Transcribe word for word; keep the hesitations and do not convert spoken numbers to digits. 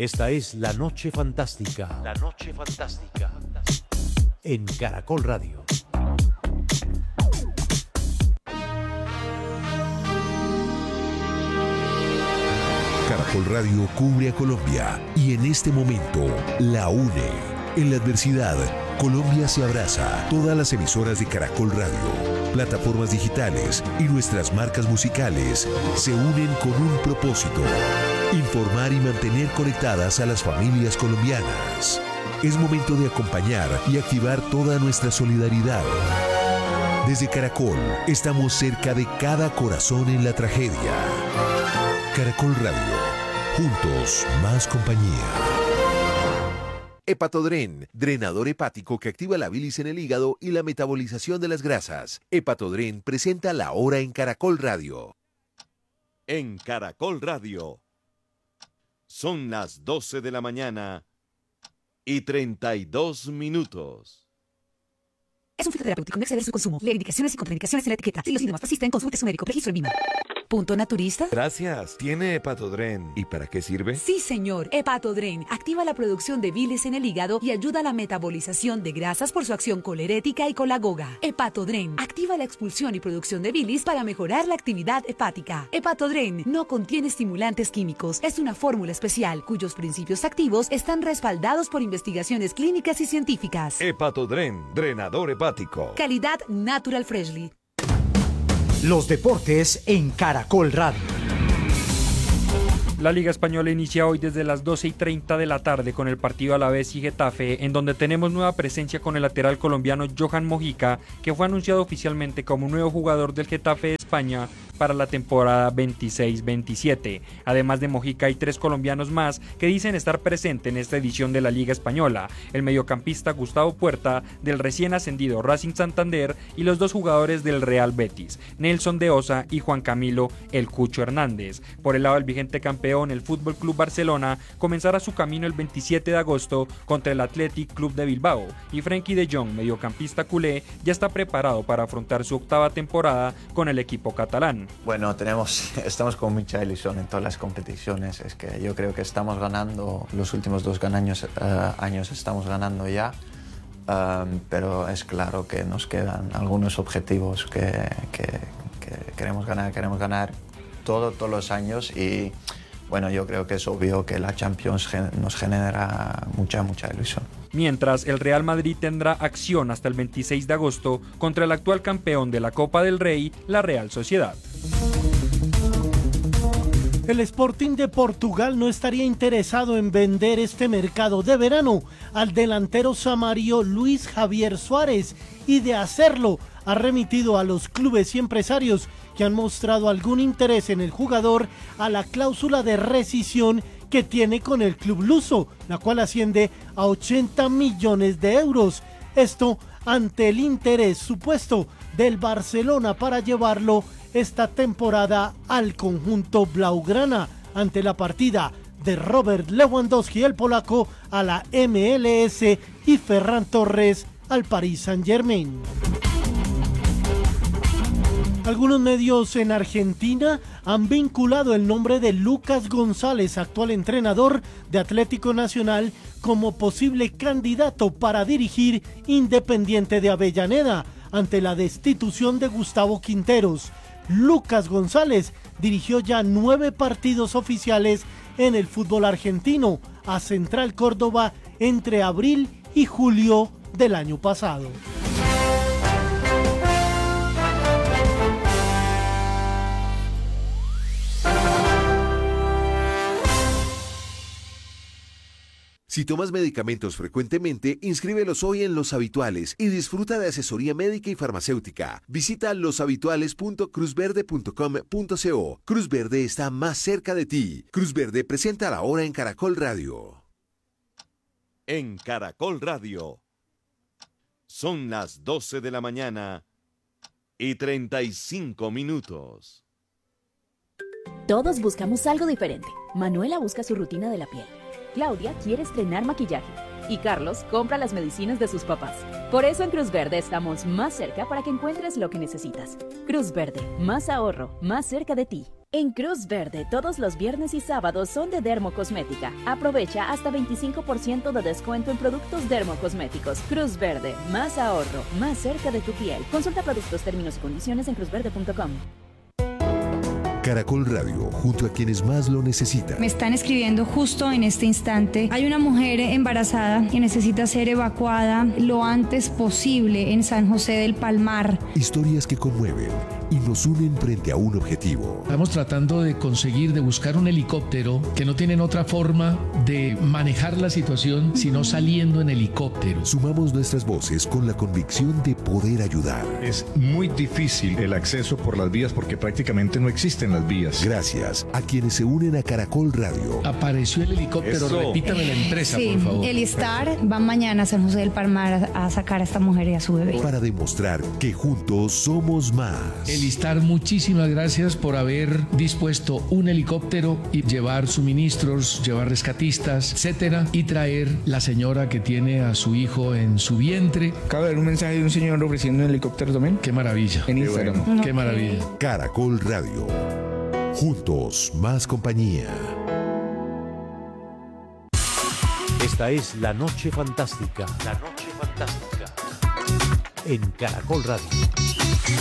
Esta es La Noche Fantástica. La Noche Fantástica. En Caracol Radio. Caracol Radio cubre a Colombia y en este momento la une. En la adversidad, Colombia se abraza. Todas las emisoras de Caracol Radio, plataformas digitales y nuestras marcas musicales se unen con un propósito: informar y mantener conectadas a las familias colombianas. Es momento de acompañar y activar toda nuestra solidaridad. Desde Caracol, estamos cerca de cada corazón en la tragedia. Caracol Radio, juntos más compañía. Hepatodren, drenador hepático que activa la bilis en el hígado y la metabolización de las grasas. Hepatodren presenta La Hora en Caracol Radio. En Caracol Radio. Son las doce de la mañana y treinta y dos minutos. Es un fitoterapéutico, no exceder su consumo. Lee indicaciones y contraindicaciones en la etiqueta. Si los síntomas persisten, consulte su médico. Registro en VIMA. ¿Punto naturista? Gracias. ¿Tiene Hepatodren? ¿Y para qué sirve? Sí, señor. Hepatodren activa la producción de bilis en el hígado y ayuda a la metabolización de grasas por su acción colerética y colagoga. Hepatodren activa la expulsión y producción de bilis para mejorar la actividad hepática. Hepatodren no contiene estimulantes químicos. Es una fórmula especial cuyos principios activos están respaldados por investigaciones clínicas y científicas. Hepatodren, drenador hepático. Calidad Natural Freshly. Los deportes en Caracol Radio. La Liga Española inicia hoy desde las doce y treinta de la tarde con el partido Alavés y Getafe, en donde tenemos nueva presencia con el lateral colombiano Johan Mojica, que fue anunciado oficialmente como nuevo jugador del Getafe de España para la temporada veintiséis veintisiete. Además de Mojica, hay tres colombianos más que dicen estar presentes en esta edición de la Liga Española: el mediocampista Gustavo Puerta del recién ascendido Racing Santander y los dos jugadores del Real Betis, Nelson de Osa y Juan Camilo El Cucho Hernández. Por el lado del vigente campeón, el Fútbol Club Barcelona comenzará su camino el veintisiete de agosto contra el Athletic Club de Bilbao, y Frenkie de Jong, mediocampista culé, ya está preparado para afrontar su octava temporada con el equipo catalán. Bueno, tenemos, estamos con mucha ilusión en todas las competiciones. Es que yo creo que estamos ganando, los últimos dos años, uh, años estamos ganando ya, um, pero es claro que nos quedan algunos objetivos que, que, que queremos ganar, queremos ganar todo, todos los años, y bueno, yo creo que es obvio que la Champions nos genera mucha, mucha ilusión. Mientras, el Real Madrid tendrá acción hasta el veintiséis de agosto contra el actual campeón de la Copa del Rey, la Real Sociedad. El Sporting de Portugal no estaría interesado en vender este mercado de verano al delantero samario Luis Javier Suárez, y de hacerlo ha remitido a los clubes y empresarios que han mostrado algún interés en el jugador a la cláusula de rescisión que tiene con el club luso, la cual asciende a ochenta millones de euros. Esto ante el interés supuesto del Barcelona para llevarlo esta temporada al conjunto blaugrana, ante la partida de Robert Lewandowski, el polaco, a la M L S, y Ferran Torres al Paris Saint-Germain. Algunos medios en Argentina han vinculado el nombre de Lucas González, actual entrenador de Atlético Nacional, como posible candidato para dirigir Independiente de Avellaneda ante la destitución de Gustavo Quinteros. Lucas González dirigió ya nueve partidos oficiales en el fútbol argentino a Central Córdoba entre abril y julio del año pasado. Si tomas medicamentos frecuentemente, inscríbelos hoy en Los Habituales y disfruta de asesoría médica y farmacéutica. Visita los habituales punto cruz verde punto com punto co. Cruz Verde está más cerca de ti. Cruz Verde presenta La Hora en Caracol Radio. En Caracol Radio. Son las doce de la mañana y treinta y cinco minutos. Todos buscamos algo diferente. Manuela busca su rutina de la piel. Claudia quiere estrenar maquillaje y Carlos compra las medicinas de sus papás. Por eso en Cruz Verde estamos más cerca para que encuentres lo que necesitas. Cruz Verde, más ahorro, más cerca de ti. En Cruz Verde, todos los viernes y sábados son de Dermocosmética. Aprovecha hasta veinticinco por ciento de descuento en productos dermocosméticos. Cruz Verde, más ahorro, más cerca de tu piel. Consulta productos, términos y condiciones en cruz verde punto com. Caracol Radio, junto a quienes más lo necesitan. Me están escribiendo justo en este instante. Hay una mujer embarazada que necesita ser evacuada lo antes posible en San José del Palmar. Historias que conmueven y nos unen frente a un objetivo. Estamos tratando de conseguir, de buscar un helicóptero que no tienen otra forma de manejar la situación sino saliendo en helicóptero. Sumamos nuestras voces con la convicción de poder ayudar. Es muy difícil el acceso por las vías porque prácticamente no existen las vías. Gracias a quienes se unen a Caracol Radio. Apareció el helicóptero, Eso. Repítame la empresa, Sí, por favor. el Star va mañana a San José del Palmar a, a sacar a esta mujer y a su bebé. Para demostrar que juntos somos más. El Star, muchísimas gracias por haber dispuesto un helicóptero y llevar suministros, llevar rescatistas, etcétera, y traer la señora que tiene a su hijo en su vientre. Acaba de ver un mensaje de un señor ofreciendo un helicóptero también. Qué maravilla. En Instagram. Qué, bueno. Qué maravilla. Caracol Radio. Juntos, más compañía. Esta es La Noche Fantástica. La Noche Fantástica. En Caracol Radio.